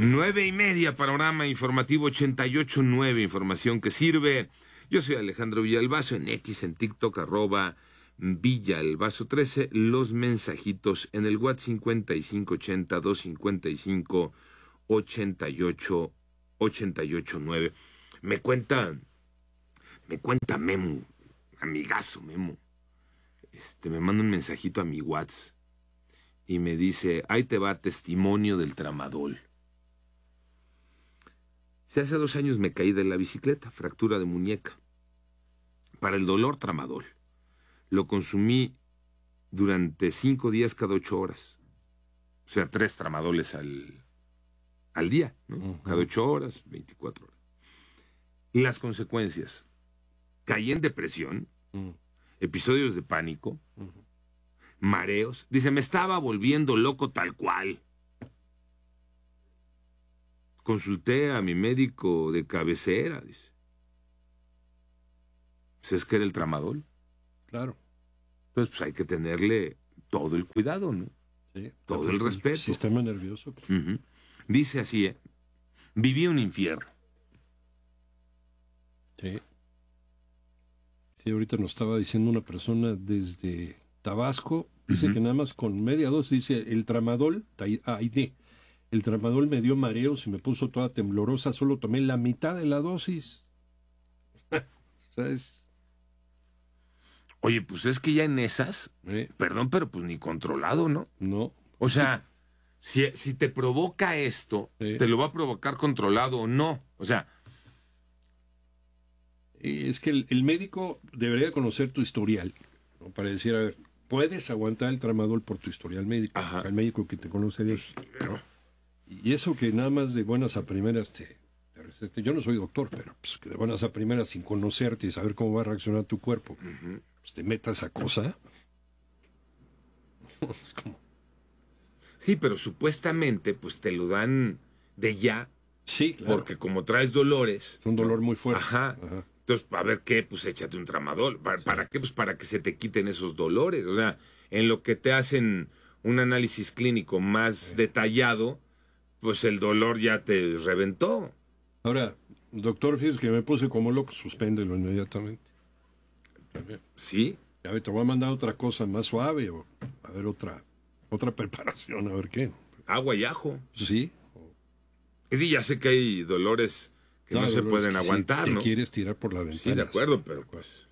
9:30, panorama informativo 88.9, información que sirve. Yo soy Alejandro Villalbazo, en X, en TikTok, @Villalbazo13, los mensajitos en el WhatsApp 5580-255-8889. Me cuenta Memo, amigazo Memo, me manda un mensajito a mi WhatsApp y me dice, ahí te va testimonio del tramadol. Si hace 2 años me caí de la bicicleta, fractura de muñeca. Para el dolor, tramadol. Lo consumí durante 5 días cada 8 horas. O sea, 3 tramadoles al día, ¿no? Uh-huh. Cada 8 horas, 24 horas. Y las consecuencias. Caí en depresión, episodios de pánico, mareos. Dice, me estaba volviendo loco tal cual. Consulté a mi médico de cabecera, dice. Pues es que era el tramadol. Claro. Entonces, pues hay que tenerle todo el cuidado, ¿no? Sí. Todo el respeto. El sistema nervioso. Pues. Uh-huh. Dice así, viví un infierno. Sí. Sí, ahorita nos estaba diciendo una persona desde Tabasco, dice que nada más con media dosis, dice, el tramadol, el tramadol me dio mareos y me puso toda temblorosa, solo tomé la mitad de la dosis. ¿Sabes? Oye, pues es que ya en esas, perdón, pero pues ni controlado, ¿no? No. O sea, si te provoca esto, te lo va a provocar controlado o no. O sea, es que el médico debería conocer tu historial, ¿no? Para decir, a ver, puedes aguantar el tramadol por tu historial médico. O sea, el médico que te conoce bien. Y eso que nada más de buenas a primeras te recete. Yo no soy doctor, pero pues, que de buenas a primeras, sin conocerte y saber cómo va a reaccionar tu cuerpo, pues te meta esa cosa. Es como... Sí, pero supuestamente pues te lo dan de ya. Sí, claro. Porque como traes dolores. Es un dolor muy fuerte. Ajá. Entonces, a ver qué, pues échate un tramadol. ¿Para qué? Pues para que se te quiten esos dolores. O sea, en lo que te hacen un análisis clínico más detallado, pues el dolor ya te reventó. Ahora, doctor, fíjese que me puse como loco, suspéndelo inmediatamente. ¿Sí? A ver, te voy a mandar otra cosa más suave o a ver otra preparación, a ver qué. Agua y ajo. Sí. Y ya sé que hay dolores que no se pueden aguantar, ¿no? Si quieres tirar por la ventana. Sí, de acuerdo, pero pues...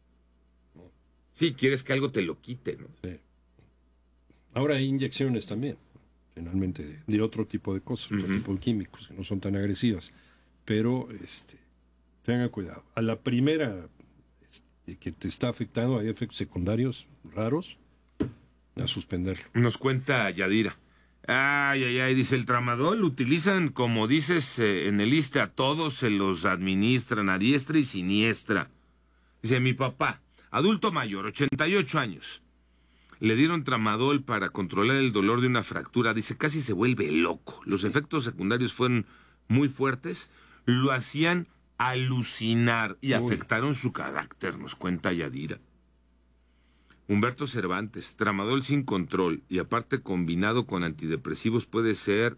Sí, quieres que algo te lo quite, ¿no? Sí. Ahora hay inyecciones también, finalmente, de otro tipo de cosas, otro tipo de químicos, que no son tan agresivas. Pero, tengan cuidado. A la primera que te está afectando, hay efectos secundarios raros, a suspenderlo. Nos cuenta Yadira. Ay, dice, el tramadol lo utilizan, como dices, en el ISSSTE, a todos se los administran a diestra y siniestra. Dice, mi papá, adulto mayor, 88 años, le dieron tramadol para controlar el dolor de una fractura. Dice, casi se vuelve loco. Los efectos secundarios fueron muy fuertes, lo hacían alucinar y afectaron su carácter, nos cuenta Yadira. Humberto Cervantes, tramadol sin control y aparte combinado con antidepresivos puede ser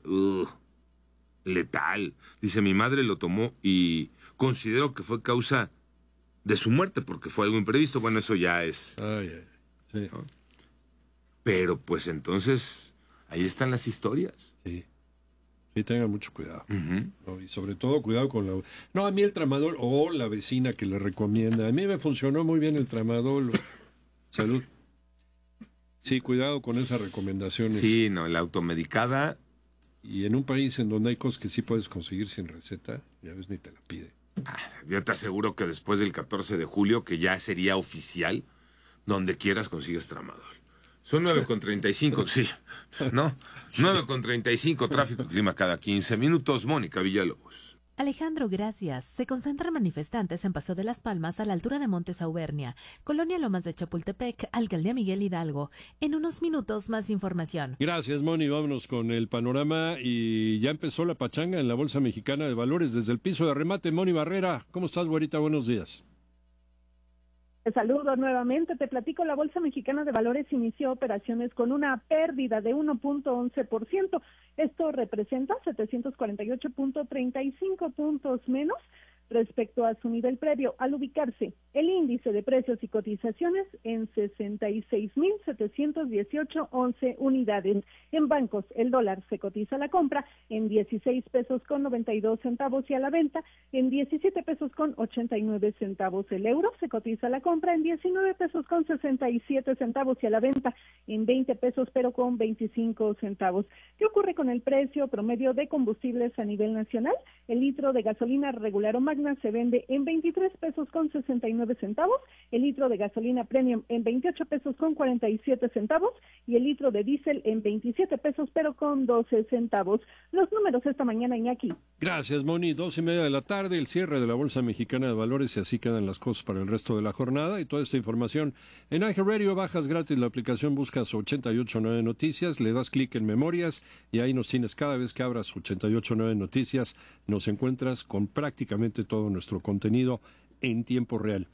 letal. Dice, mi madre lo tomó y considero que fue causa de su muerte porque fue algo imprevisto. Bueno, eso ya es... Sí. ¿no? Pero pues entonces, ahí están las historias. Sí, tengan mucho cuidado. ¿No? Y sobre todo, cuidado con la... No, a mí el tramadol, o la vecina que le recomienda. A mí me funcionó muy bien el tramadol. Salud. Sí, cuidado con esas recomendaciones. Sí, no, la automedicada. Y en un país en donde hay cosas que sí puedes conseguir sin receta, ya ves, ni te la pide. Yo te aseguro que después del 14 de julio, que ya sería oficial, donde quieras consigues tramadol. Son 9:35, sí, ¿no? 9:35, tráfico y clima cada 15 minutos. Mónica Villalobos. Alejandro, gracias. Se concentran manifestantes en Paso de las Palmas a la altura de Montes Auvernia, Colonia Lomas de Chapultepec, Alcaldía Miguel Hidalgo. En unos minutos más información. Gracias, Moni. Vámonos con el panorama y ya empezó la pachanga en la Bolsa Mexicana de Valores desde el piso de remate. Moni Barrera, ¿cómo estás, güerita? Buenos días. Te saludo nuevamente, te platico, la Bolsa Mexicana de Valores inició operaciones con una pérdida de 1.11%. Esto representa 748.35 puntos menos respecto a su nivel previo, al ubicarse el índice de precios y cotizaciones en 66.718.11 unidades. En bancos, el dólar se cotiza a la compra en 16 pesos con 92 centavos y a la venta en 17 pesos con 89 centavos. El euro se cotiza a la compra en 19 pesos con 67 centavos y a la venta en 20 pesos pero con 25 centavos. ¿Qué ocurre con el precio promedio de combustibles a nivel nacional? El litro de gasolina regular o magna se vende en 23 pesos con 69 centavos, el litro de gasolina premium en 28 pesos con 47 centavos y el litro de diésel en 27 pesos pero con 12 centavos. Los números esta mañana, Iñaki. Gracias, Moni. 2:30 de la tarde, el cierre de la Bolsa Mexicana de Valores, y así quedan las cosas para el resto de la jornada. Y toda esta información en iHeartRadio, bajas gratis la aplicación, buscas 889 Noticias, le das clic en Memorias y ahí nos tienes. Cada vez que abras 889 Noticias, nos encuentras con prácticamente todo nuestro contenido en tiempo real.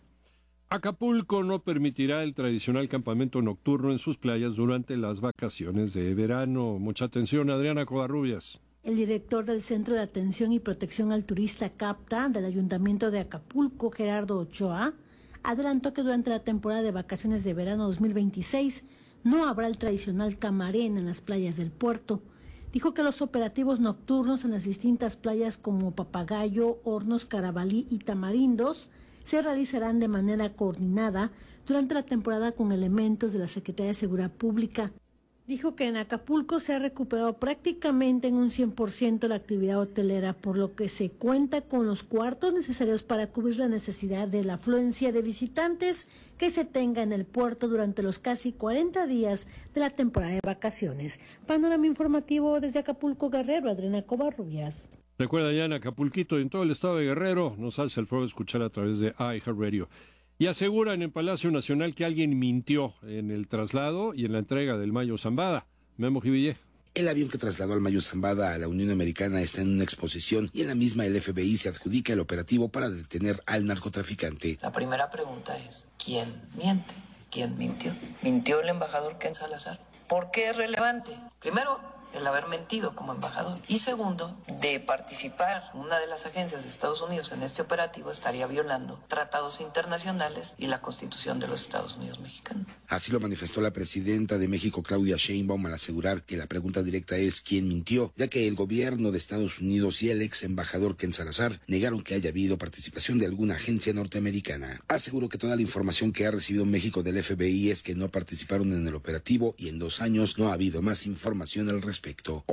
Acapulco no permitirá el tradicional campamento nocturno en sus playas durante las vacaciones de verano. Mucha atención, Adriana Covarrubias. El director del Centro de Atención y Protección al Turista CAPTA del Ayuntamiento de Acapulco, Gerardo Ochoa, adelantó que durante la temporada de vacaciones de verano 2026 no habrá el tradicional camarén en las playas del puerto. Dijo que los operativos nocturnos en las distintas playas como Papagayo, Hornos, Carabalí y Tamarindos se realizarán de manera coordinada durante la temporada con elementos de la Secretaría de Seguridad Pública. Dijo que en Acapulco se ha recuperado prácticamente en un 100% la actividad hotelera, por lo que se cuenta con los cuartos necesarios para cubrir la necesidad de la afluencia de visitantes que se tenga en el puerto durante los casi 40 días de la temporada de vacaciones. Panorama informativo desde Acapulco, Guerrero, Adriana Covarrubias. Recuerda, ya en Acapulquito y en todo el estado de Guerrero, nos hace el favor de escuchar a través de iHeartRadio. Y aseguran en Palacio Nacional que alguien mintió en el traslado y en la entrega del Mayo Zambada. Memo Jivillé. El avión que trasladó al Mayo Zambada a la Unión Americana está en una exposición y en la misma el FBI se adjudica el operativo para detener al narcotraficante. La primera pregunta es, ¿quién miente? ¿Quién mintió? ¿Mintió el embajador Ken Salazar? ¿Por qué es relevante? Primero, el haber mentido como embajador. Y segundo, de participar una de las agencias de Estados Unidos en este operativo estaría violando tratados internacionales y la Constitución de los Estados Unidos mexicanos. Así lo manifestó la presidenta de México, Claudia Sheinbaum, al asegurar que la pregunta directa es ¿quién mintió?, ya que el gobierno de Estados Unidos y el ex embajador Ken Salazar negaron que haya habido participación de alguna agencia norteamericana. Aseguró que toda la información que ha recibido México del FBI es que no participaron en el operativo y en 2 años no ha habido más información al respecto.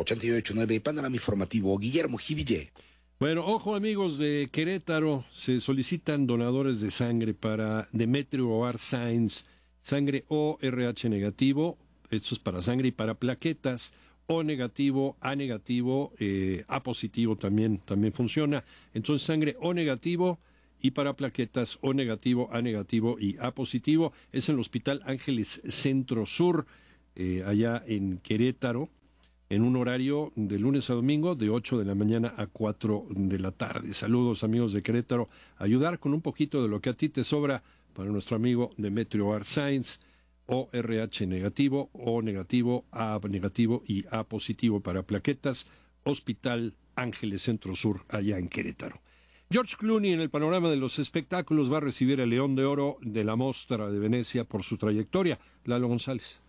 88.9 Panorama Informativo, Guillermo Jivillé. Bueno, ojo amigos de Querétaro, se solicitan donadores de sangre para Demetrio Ovar Sáenz, sangre ORH negativo, esto es para sangre, y para plaquetas O negativo, A negativo, A positivo también funciona. Entonces sangre O negativo y para plaquetas O negativo, A negativo y A positivo. Es en el Hospital Ángeles Centro Sur, allá en Querétaro, en un horario de lunes a domingo de 8 de la mañana a 4 de la tarde. Saludos amigos de Querétaro. Ayudar con un poquito de lo que a ti te sobra para nuestro amigo Demetrio Ovar Sáenz, ORH negativo, O negativo, A negativo y A positivo para plaquetas, Hospital Ángeles Centro Sur, allá en Querétaro. George Clooney, en el panorama de los espectáculos, va a recibir el León de Oro de la Mostra de Venecia por su trayectoria. Lalo González.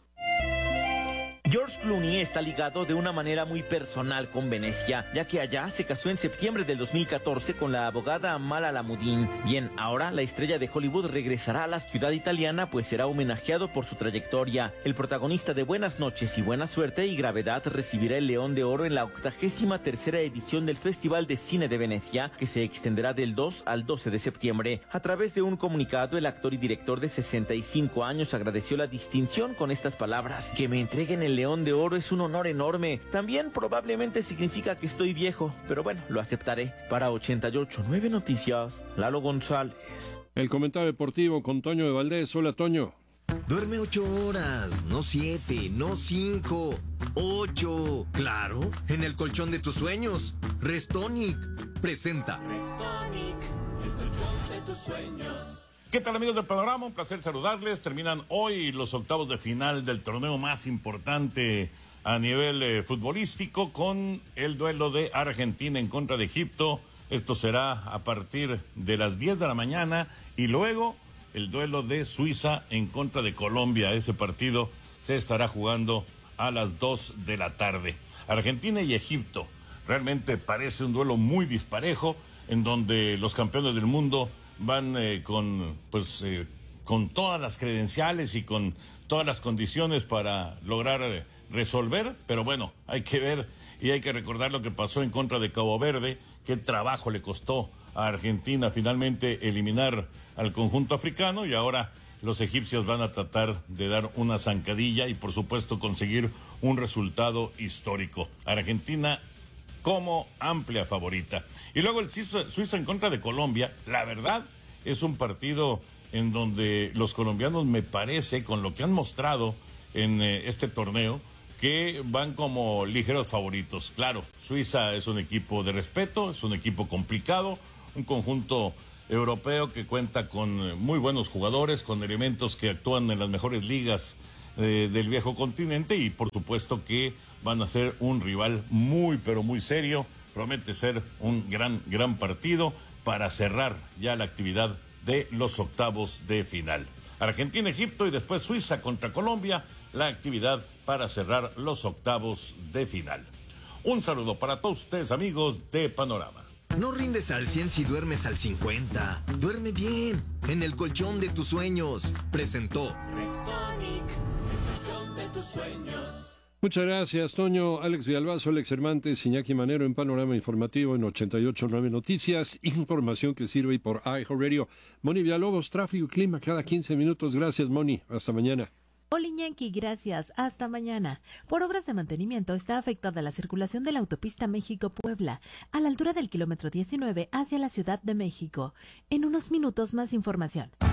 George Clooney está ligado de una manera muy personal con Venecia, ya que allá se casó en septiembre del 2014 con la abogada Amal Alamuddin. Bien, ahora la estrella de Hollywood regresará a la ciudad italiana, pues será homenajeado por su trayectoria. El protagonista de Buenas noches y buena suerte y Gravedad recibirá el León de Oro en la 83ª edición del Festival de Cine de Venecia, que se extenderá del 2 al 12 de septiembre. A través de un comunicado, el actor y director de 65 años agradeció la distinción con estas palabras: que me entreguen el León de Oro es un honor enorme. También probablemente significa que estoy viejo, pero bueno, lo aceptaré. Para 88.9 Noticias, Lalo González. El comentario deportivo con Toño de Valdés. Hola, Toño. Duerme 8 horas, no 7, no 5, 8. Claro, en el colchón de tus sueños. Restonic presenta. Restonic, el colchón de tus sueños. ¿Qué tal, amigos del Panorama? Un placer saludarles. Terminan hoy los octavos de final del torneo más importante a nivel futbolístico, con el duelo de Argentina en contra de Egipto. Esto será a partir de las 10 de la mañana, y luego el duelo de Suiza en contra de Colombia. Ese partido se estará jugando a las 2 de la tarde. Argentina y Egipto. Realmente parece un duelo muy disparejo, en donde los campeones del mundo van con todas las credenciales y con todas las condiciones para lograr resolver, pero bueno, hay que ver y hay que recordar lo que pasó en contra de Cabo Verde. Qué trabajo le costó a Argentina finalmente eliminar al conjunto africano, y ahora los egipcios van a tratar de dar una zancadilla y por supuesto conseguir un resultado histórico. Argentina como amplia favorita. Y luego el Suiza en contra de Colombia. La verdad, es un partido en donde los colombianos, me parece, con lo que han mostrado en este torneo, que van como ligeros favoritos. Claro, Suiza es un equipo de respeto, es un equipo complicado, un conjunto europeo que cuenta con muy buenos jugadores, con elementos que actúan en las mejores ligas del viejo continente, y por supuesto que van a ser un rival muy pero muy serio. Promete ser un gran partido para cerrar ya la actividad de los octavos de final. Argentina-Egipto y después Suiza contra Colombia, la actividad para cerrar los octavos de final. Un saludo para todos ustedes, amigos de Panorama. No rindes al 100 si duermes al 50. Duerme bien, en el colchón de tus sueños. Presentó Restonic, el colchón de tus sueños. Muchas gracias, Toño. Alex Villalbazo, Alex Cervantes, Iñaki Manero en Panorama Informativo en 88.9 Noticias. Información que sirve por iHeartRadio. Moni Villalobos, tráfico y clima cada 15 minutos. Gracias, Moni. Hasta mañana. Hola, Iñaki, gracias. Hasta mañana. Por obras de mantenimiento está afectada la circulación de la autopista México-Puebla, a la altura del kilómetro 19 hacia la Ciudad de México. En unos minutos más información.